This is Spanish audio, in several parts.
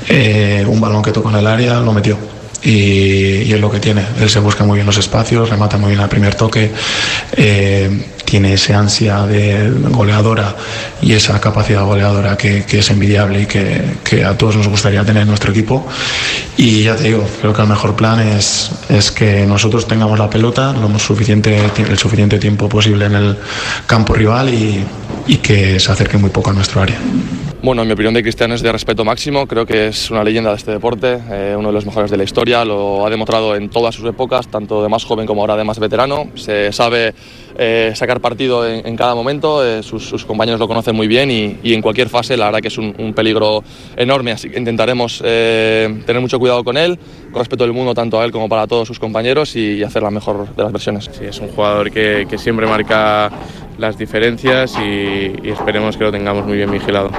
un balón que tocó en el área, lo metió. Y es lo que tiene. Él se busca muy bien los espacios, remata muy bien al primer toque, tiene esa ansia de goleadora y esa capacidad goleadora que es envidiable y que a todos nos gustaría tener en nuestro equipo. Y ya te digo, creo que el mejor plan es que nosotros tengamos la pelota el suficiente tiempo posible en el campo rival y que se acerque muy poco a nuestro área. Bueno, en mi opinión de Cristiano es de respeto máximo, creo que es una leyenda de este deporte, uno de los mejores de la historia, lo ha demostrado en todas sus épocas, tanto de más joven como ahora de más veterano, se sabe sacar partido en cada momento, sus compañeros lo conocen muy bien y en cualquier fase la verdad que es un peligro enorme, así que intentaremos tener mucho cuidado con él, con respeto del mundo tanto a él como para todos sus compañeros y hacer la mejor de las versiones. Sí, es un jugador que siempre marca las diferencias y esperemos que lo tengamos muy bien vigilado.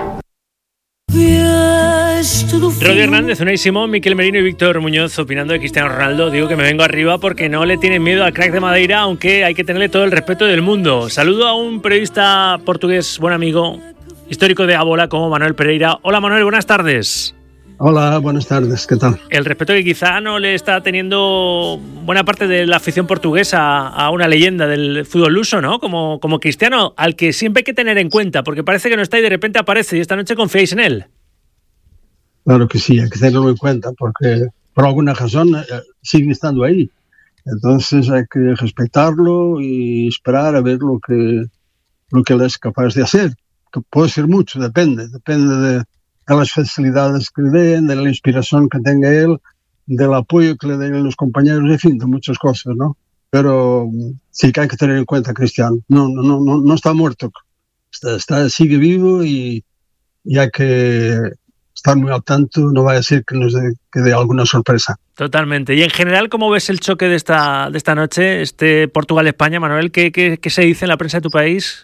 Rodri Hernández, Unai Simón, Miquel Merino y Víctor Muñoz opinando de Cristiano Ronaldo. Digo que me vengo arriba porque no le tienen miedo al crack de Madeira, aunque hay que tenerle todo el respeto del mundo. Saludo a un periodista portugués, buen amigo, histórico de Ábola como Manuel Pereira. Hola Manuel, buenas tardes. Hola, buenas tardes, ¿qué tal? El respeto que quizá no le está teniendo buena parte de la afición portuguesa a una leyenda del fútbol luso, ¿no? Como Cristiano, al que siempre hay que tener en cuenta, porque parece que no está y de repente aparece y esta noche confiáis en él. Claro que sí, hay que tenerlo en cuenta, porque por alguna razón sigue estando ahí. Entonces hay que respetarlo y esperar a ver lo que él es capaz de hacer. Que puede ser mucho, depende de las facilidades que le den, de la inspiración que tenga él, del apoyo que le den los compañeros, en fin, de muchas cosas, ¿no? Pero sí que hay que tener en cuenta a Cristiano. No está muerto, sigue vivo y hay que estar muy al tanto, no va a decir que dé alguna sorpresa. Totalmente. Y en general, ¿cómo ves el choque de esta noche, Portugal-España, Manuel? ¿Qué se dice en la prensa de tu país?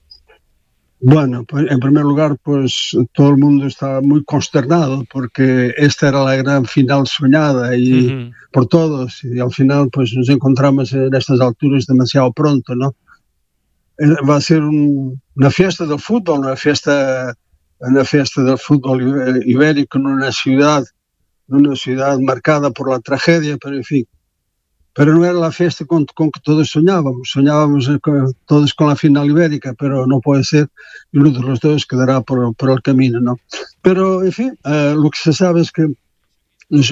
Bueno, pues en primer lugar, pues todo el mundo está muy consternado porque esta era la gran final soñada y por todos, y al final pues nos encontramos en estas alturas demasiado pronto, ¿no? Va a ser una fiesta del fútbol, una fiesta del fútbol ibérico en una ciudad marcada por la tragedia, pero en fin. Pero no era la fiesta con que todos soñábamos todos con la final ibérica, pero no puede ser, y uno de los dos quedará por el camino, ¿no? Pero, en fin, lo que se sabe es que el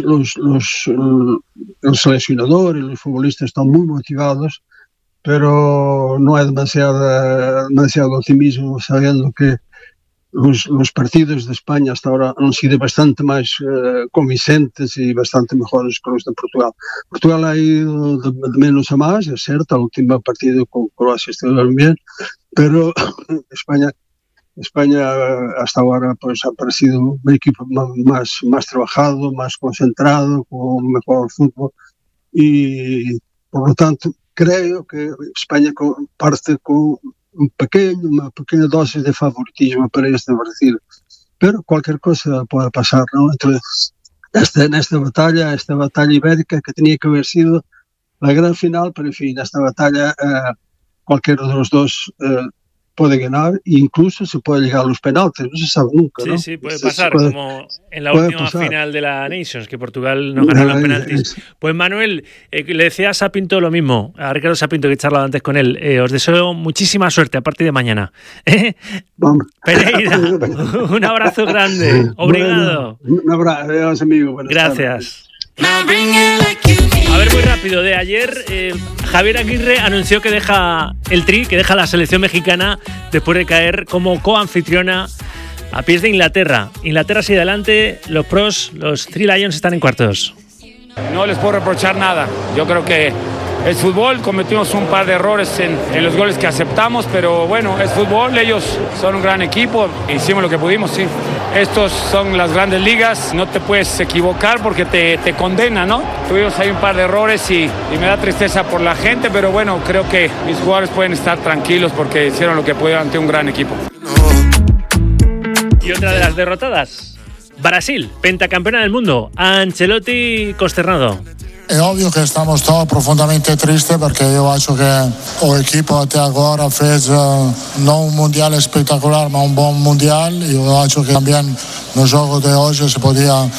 seleccionador y los futbolistas están muy motivados, pero no hay demasiado optimismo sabiendo que los partidos de España hasta ahora han sido bastante más convincentes y bastante mejores que los de Portugal. Portugal ha ido de menos a más, es cierto, el último partido con Croacia estuvo bien, pero España hasta ahora pues ha parecido un equipo más trabajado, más concentrado, con mejor fútbol y por lo tanto creo que España parte con una pequeña dosis de favoritismo para este Brasil, pero cualquier cosa puede pasar, ¿no? Entonces, en esta batalla ibérica que tenía que haber sido la gran final, pero en fin, esta batalla cualquiera de los dos puede ganar e incluso se puede llegar a los penaltis, no se sabe nunca, ¿no? Sí, puede pasar, como en la última final de la Nations, que Portugal no ganó los penaltis. Pues Manuel, le decía a Sapinto lo mismo, a Ricardo Sapinto, que he charlado antes con él, os deseo muchísima suerte a partir de mañana. Pereira, un abrazo grande, obrigado. Bueno, un abrazo, amigo. Buenas Gracias. A ver, muy rápido, de ayer Javier Aguirre anunció que deja el Tri, que deja la selección mexicana después de caer como coanfitriona a pies de Inglaterra. Inglaterra sigue adelante, los Three Lions están en cuartos. No les puedo reprochar nada, yo creo que es fútbol, cometimos un par de errores en los goles que aceptamos, pero bueno, es fútbol, ellos son un gran equipo, hicimos lo que pudimos, sí. Estos son las grandes ligas, no te puedes equivocar porque te condenan, ¿no? Tuvimos ahí un par de errores y me da tristeza por la gente, pero bueno, creo que mis jugadores pueden estar tranquilos porque hicieron lo que pudieron ante un gran equipo. Y otra de las derrotadas, Brasil, pentacampeona del mundo, Ancelotti consternado. È ovvio che stiamo profondamente tristi perché io acho che l'equipo até agora fez non un mondiale spettacolare ma un buon mondiale. Io acho che también no gioco de hoje se podía